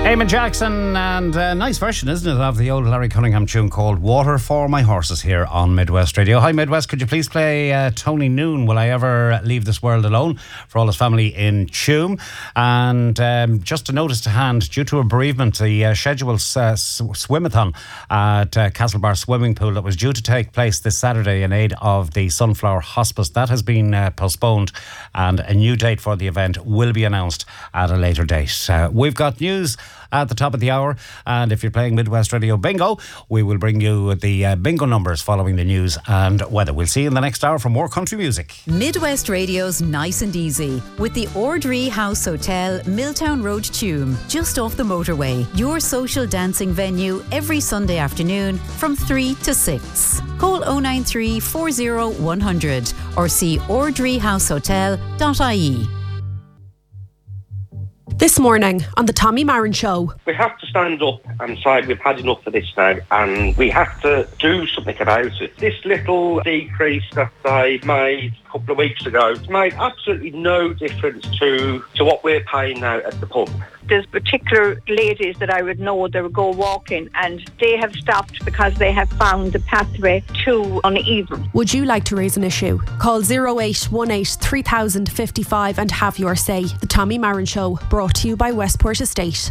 Eamon Jackson, and a nice version, isn't it, of the old Larry Cunningham tune called Water for My Horses here on Midwest Radio. Hi Midwest, could you please play Tony Noon, Will I Ever Leave This World Alone, for all his family in Tuam. And just a notice to hand, due to a bereavement, the scheduled swimathon at Castlebar Swimming Pool that was due to take place this Saturday in aid of the Sunflower Hospice, that has been postponed, and a new date for the event will be announced at a later date. We've got news at the top of the hour, and if you're playing Midwest Radio Bingo, we will bring you the bingo numbers following the news and weather. We'll see you in the next hour for more country music. Midwest Radio's Nice and Easy with the Ordree House Hotel, Milltown Road, Tuam, just off the motorway. Your social dancing venue every Sunday afternoon from 3 to 6. Call 093 40 100 or see ordreehousehotel.ie. This morning on the Tommy Marin Show. We have to stand up and say we've had enough of this now, and we have to do something about it. This little decrease that they made a couple of weeks ago made absolutely no difference to what we're paying now at the pub. There's particular ladies that I would know that would go walking, and they have stopped because they have found the pathway too uneven. Would you like to raise an issue? Call 0818 3055 and have your say. The Tommy Marin Show, brought to you by Westport Estate.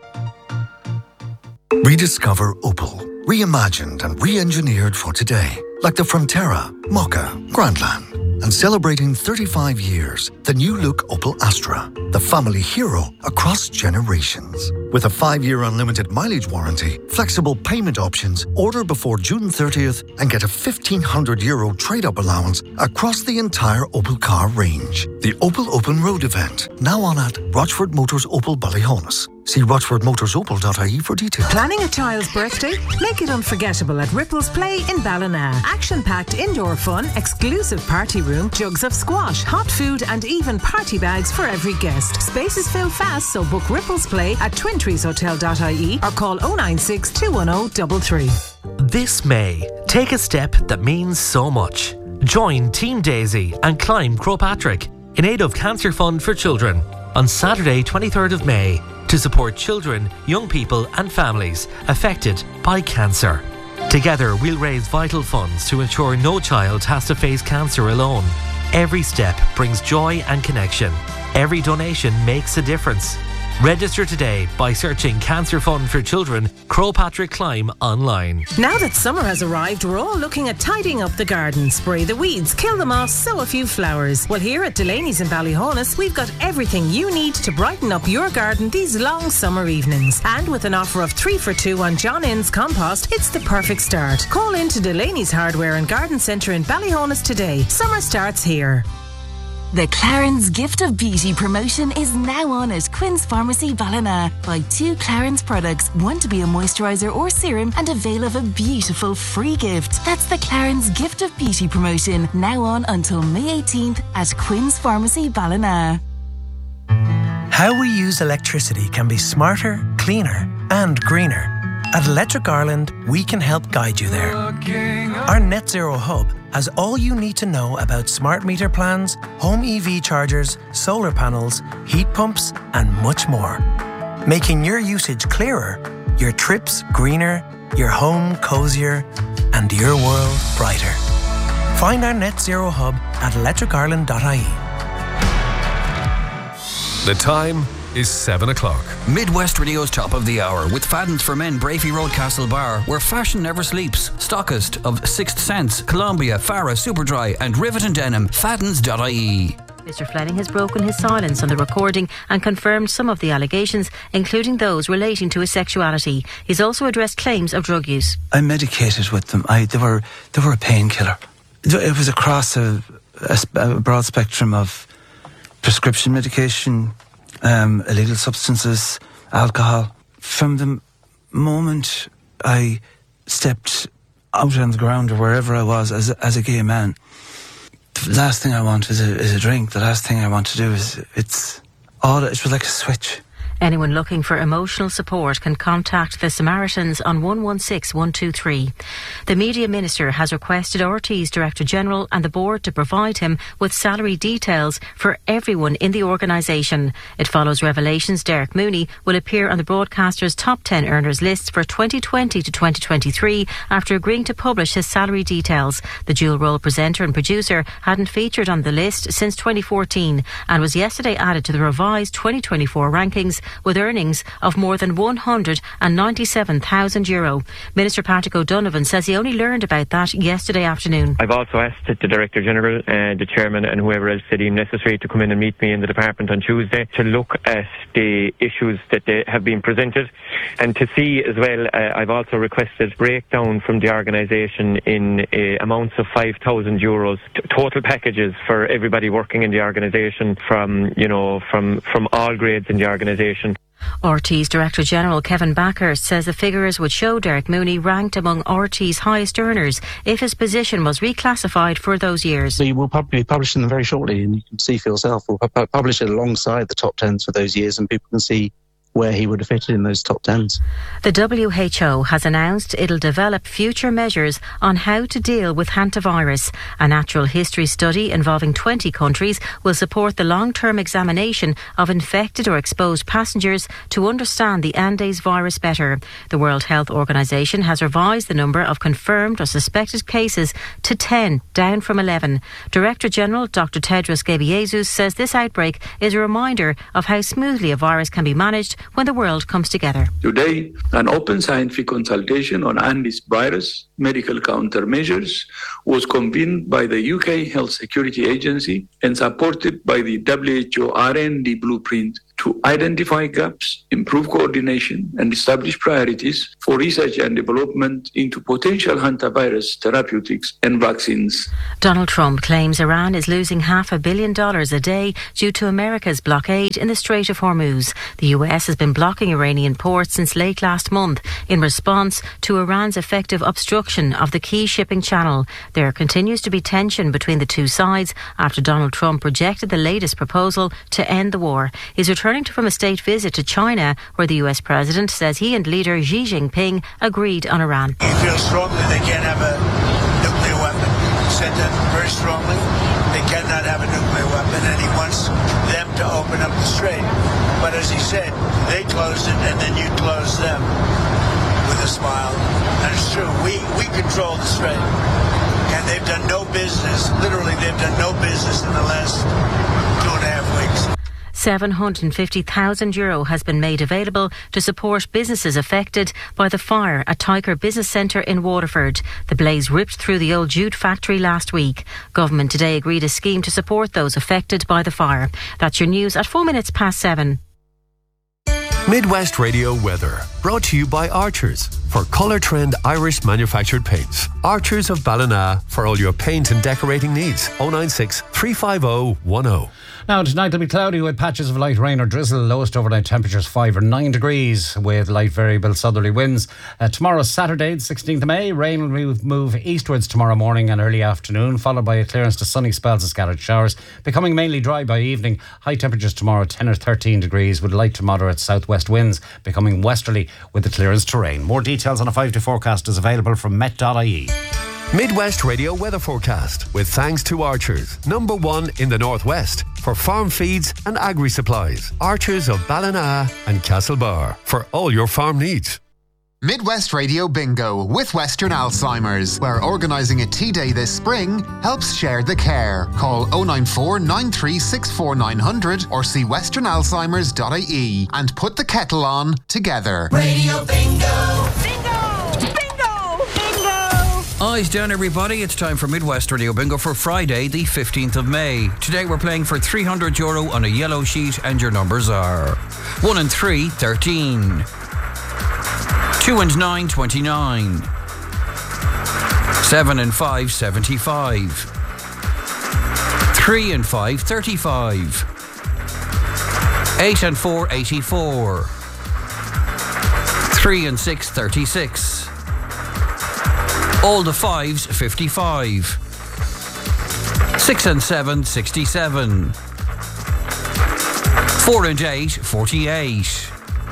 Rediscover Opel. Reimagined and re-engineered for today. Like the Frontera, Mokka, Grandland. And celebrating 35 years, the new look Opel Astra, the family hero across generations. With a 5-year unlimited mileage warranty, flexible payment options, order before June 30th and get a €1,500 trade-up allowance across the entire Opel car range. The Opel Open Road event, now on at Rochford Motors Opel Ballyhonus. See rochfordmotorsopel.ie for details. Planning a child's birthday? Make it unforgettable at Ripples Play in Ballina. Action-packed indoor fun, exclusive party room, jugs of squash, hot food and even party bags for every guest. Spaces fill fast, so book Ripples Play at twintreeshotel.ie or call 096 210 33. This May, take a step that means so much. Join Team Daisy and climb Croagh Patrick in aid of Cancer Fund for Children on Saturday 23rd of May to support children, young people and families affected by cancer. Together we'll raise vital funds to ensure no child has to face cancer alone. Every step brings joy and connection. Every donation makes a difference. Register today by searching Cancer Fund for Children, Croagh Patrick Climb online. Now that summer has arrived, we're all looking at tidying up the garden. Spray the weeds, kill them off, sow a few flowers. Well, here at Delaney's in Ballyhonus, we've got everything you need to brighten up your garden these long summer evenings. And with an offer of 3 for 2 on John Innes compost, it's the perfect start. Call in to Delaney's Hardware and Garden Centre in Ballyhonus today. Summer starts here. The Clarence Gift of Beauty promotion is now on at Quinn's Pharmacy Ballina. Buy 2 Clarence products, one to be a moisturiser or serum, and avail of a beautiful free gift. That's the Clarence Gift of Beauty promotion, now on until May 18th at Quinn's Pharmacy Ballina. How we use electricity can be smarter, cleaner and greener. At Electric Ireland, we can help guide you there. Our Net Zero Hub has all you need to know about smart meter plans, home EV chargers, solar panels, heat pumps and much more. Making your usage clearer, your trips greener, your home cosier and your world brighter. Find our Net Zero Hub at electricireland.ie. The time is 7 o'clock. Midwest Radio's Top of the Hour with Fadden's for Men, Brafey Road, Castlebar, where fashion never sleeps. Stockist of Sixth Sense, Columbia, Farah, Superdry and Rivet and Denim. Faddens.ie. Mr. Fleming has broken his silence on the recording and confirmed some of the allegations, including those relating to his sexuality. He's also addressed claims of drug use. I medicated with them. They were a painkiller. It was across a broad spectrum of prescription medication, illegal substances, alcohol. From the moment I stepped out on the ground or wherever I was as a gay man, the last thing I want is a drink. The last thing I want to do it was like a switch. Anyone looking for emotional support can contact the Samaritans on 116 123. The Media Minister has requested RT's Director General and the Board to provide him with salary details for everyone in the organisation. It follows revelations Derek Mooney will appear on the broadcaster's top 10 earners lists for 2020 to 2023 after agreeing to publish his salary details. The dual-role presenter and producer hadn't featured on the list since 2014 and was yesterday added to the revised 2024 rankings with earnings of more than €197,000. Minister Patrick O'Donovan says he only learned about that yesterday afternoon. I've also asked the Director General, the Chairman and whoever else they deem necessary to come in and meet me in the department on Tuesday to look at the issues that they have been presented and to see as well, I've also requested breakdown from the organisation in amounts of €5,000 total packages for everybody working in the organisation from all grades in the organisation. RT's Director General Kevin Bakhurst says the figures would show Derek Mooney ranked among RT's highest earners if his position was reclassified for those years. We will probably publish them very shortly, and you can see for yourself. We'll publish it alongside the top 10s for those years, and people can see where he would have fitted in those top 10s. The WHO has announced it'll develop future measures on how to deal with hantavirus. A natural history study involving 20 countries will support the long-term examination of infected or exposed passengers to understand the Andes virus better. The World Health Organization has revised the number of confirmed or suspected cases to 10, down from 11. Director General Dr. Tedros Ghebreyesus says this outbreak is a reminder of how smoothly a virus can be managed when the world comes together. Today, an open scientific consultation on Andes virus medical countermeasures was convened by the UK Health Security Agency and supported by the WHO R&D blueprint to identify gaps, improve coordination and establish priorities for research and development into potential hantavirus therapeutics and vaccines. Donald Trump claims Iran is losing $500 million a day due to America's blockade in the Strait of Hormuz. The US has been blocking Iranian ports since late last month in response to Iran's effective obstruction of the key shipping channel. There continues to be tension between the two sides after Donald Trump rejected the latest proposal to end the war. He's returning from a state visit to China, where the US president says he and leader Xi Jinping agreed on Iran. He feels strongly they can't have a nuclear weapon. He said that very strongly. They cannot have a nuclear weapon, and he wants them to open up the strait. But as he said, they closed it, and then you closed them, with a smile. And it's true, we control the strait. And they've done no business, literally they've done no business in the last 2.5 weeks. €750,000 has been made available to support businesses affected by the fire at Tyker Business Centre in Waterford. The blaze ripped through the old jute factory last week. Government today agreed a scheme to support those affected by the fire. That's your news at 7:04. Midwest Radio weather, brought to you by Archers for Colour Trend Irish manufactured paints. Archers of Ballina for all your paint and decorating needs. 096 350 10. Now, tonight will be cloudy with patches of light rain or drizzle. Lowest overnight temperatures 5 or 9 degrees with light variable southerly winds. Tomorrow, Saturday, the 16th of May, rain will move eastwards tomorrow morning and early afternoon, followed by a clearance to sunny spells of scattered showers, becoming mainly dry by evening. High temperatures tomorrow 10 or 13 degrees with light to moderate southwest winds, becoming westerly with the clearance to rain. More details on a 5-day forecast is available from met.ie. Midwest Radio weather forecast with thanks to Archers, number one in the Northwest for farm feeds and agri supplies. Archers of Ballina and Castlebar for all your farm needs. Midwest Radio Bingo with Western Alzheimer's, where organising a tea day this spring helps share the care. Call 094 9364 900 or see westernalzheimers.ie and put the kettle on together. Radio Bingo! Eyes down, everybody. It's time for Midwest Radio Bingo for Friday, the 15th of May. Today we're playing for €300 on a yellow sheet, and your numbers are 1 and 3, 13. 2 and 9, 29. 7 and 5, 75. 3 and 5, 35. 8 and 4, 84. 3 and 6, 36. All the 5s, 55. 6 and 7, 67. 4 and 8, 48.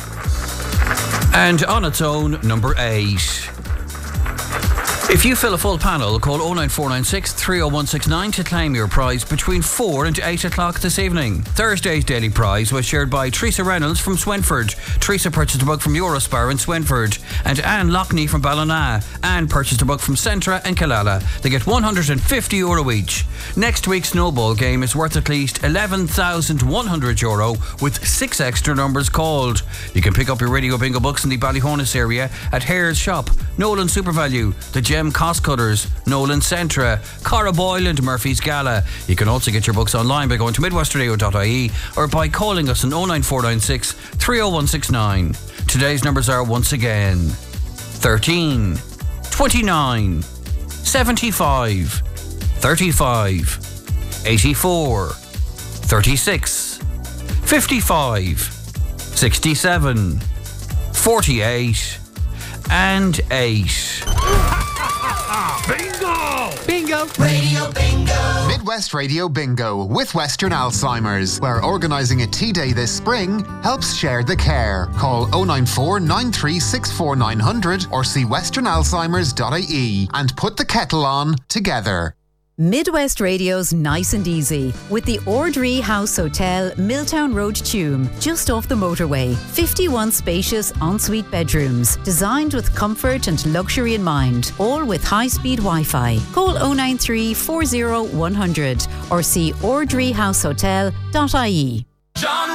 And on its own, number 8. If you fill a full panel, call 09496 30169 to claim your prize between 4 and 8 o'clock this evening. Thursday's daily prize was shared by Teresa Reynolds from Swinford. Teresa purchased a book from Eurospar in Swinford. And Anne Lockney from Ballina. Anne purchased a book from Centra and Killala. They get €150 each. Next week's snowball game is worth at least €11,100 with 6 extra numbers called. You can pick up your Radio Bingo books in the Ballyhonus area at Hare's Shop, Nolan Supervalue, the Gem Cost Cutters, Nolan Centra, Cara Boyle and Murphy's Gala. You can also get your books online by going to midwestradio.ie or by calling us on 09496 30169. Today's numbers are once again 13, 29, 75, 35, 84, 36, 55, 67, 48 and 8. Bingo! Bingo! Radio Bingo! Midwest Radio Bingo with Western Alzheimer's, where organising a tea day this spring helps share the care. Call 094 9364 900 or see westernalzheimers.ie and put the kettle on together. Midwest Radio's Nice and Easy with the Ordree House Hotel, Milltown Road, Tuam, just off the motorway. 51 spacious ensuite bedrooms, designed with comfort and luxury in mind, all with high-speed Wi-Fi. Call 093 40 100 or see ordreehousehotel.ie.